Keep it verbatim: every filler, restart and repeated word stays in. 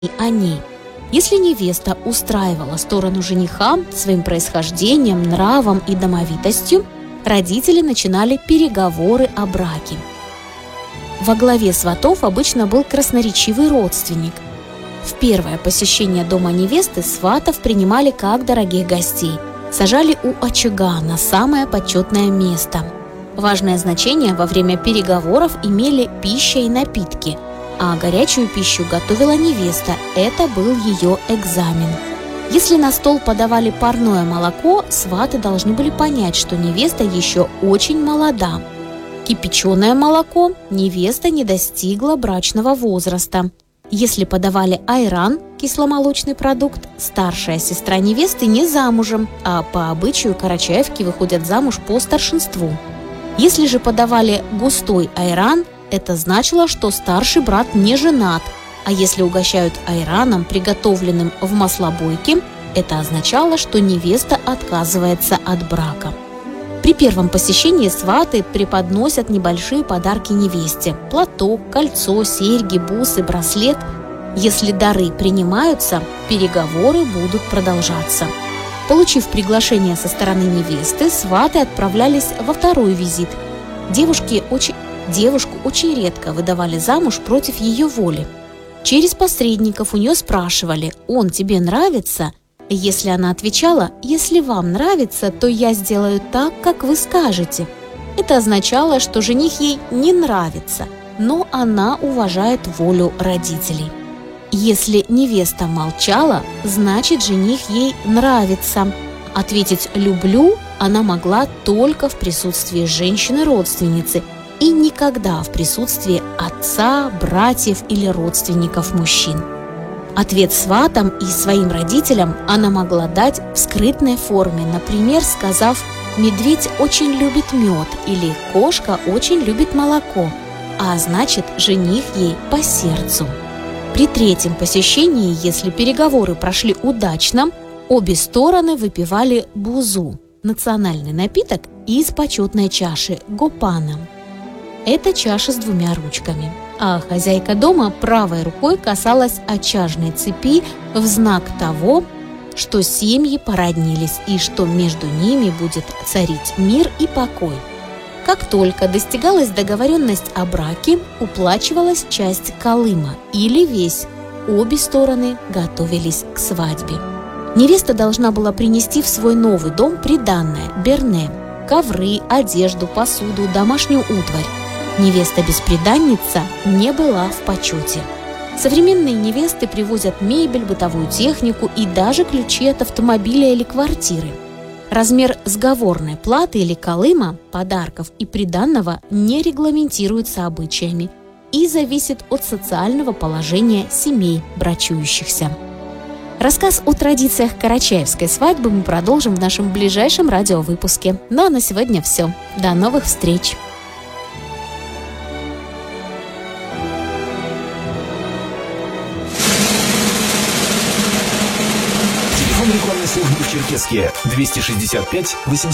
о ней. Если невеста устраивала сторону жениха своим происхождением, нравом и домовитостью, родители начинали переговоры о браке. Во главе сватов обычно был красноречивый родственник. В первое посещение дома невесты сватов принимали как дорогих гостей, сажали у очага на самое почетное место. Важное значение во время переговоров имели пища и напитки, а горячую пищу готовила невеста, это был ее экзамен. Если на стол подавали парное молоко, сваты должны были понять, что невеста еще очень молода. Кипяченое молоко – невеста не достигла брачного возраста. Если подавали айран, кисломолочный продукт, старшая сестра невесты не замужем, а по обычаю карачаевки выходят замуж по старшинству. Если же подавали густой айран, это значило, что старший брат не женат, а если угощают айраном, приготовленным в маслобойке, это означало, что невеста отказывается от брака. При первом посещении сваты преподносят небольшие подарки невесте – платок, кольцо, серьги, бусы, браслет. Если дары принимаются, переговоры будут продолжаться. Получив приглашение со стороны невесты, сваты отправлялись во второй визит. Девушки очень, девушку очень редко выдавали замуж против ее воли. Через посредников у нее спрашивали: «Он тебе нравится?» Если она отвечала: «Если вам нравится, то я сделаю так, как вы скажете», это означало, что жених ей не нравится, но она уважает волю родителей. Если невеста молчала, значит, жених ей нравится. Ответить «люблю» она могла только в присутствии женщины-родственницы и никогда в присутствии отца, братьев или родственников мужчин. Ответ сватам и своим родителям она могла дать в скрытной форме, например, сказав: «Медведь очень любит мед» или «Кошка очень любит молоко», а значит, жених ей по сердцу. При третьем посещении, если переговоры прошли удачно, обе стороны выпивали бузу – национальный напиток из почетной чаши гопана. Это чаша с двумя ручками, а хозяйка дома правой рукой касалась очажной цепи в знак того, что семьи породнились и что между ними будет царить мир и покой. Как только достигалась договоренность о браке, уплачивалась часть калыма или весь. Обе стороны готовились к свадьбе. Невеста должна была принести в свой новый дом приданное – берне – ковры, одежду, посуду, домашнюю утварь. Невеста-бесприданница не была в почете. Современные невесты привозят мебель, бытовую технику и даже ключи от автомобиля или квартиры. Размер сговорной платы или калыма, подарков и приданного не регламентируется обычаями и зависит от социального положения семей брачующихся. Рассказ о традициях карачаевской свадьбы мы продолжим в нашем ближайшем радиовыпуске. Ну а на сегодня все. До новых встреч! Телефон рекламной службы в Черкесске двести шестьдесят пять восемьсот.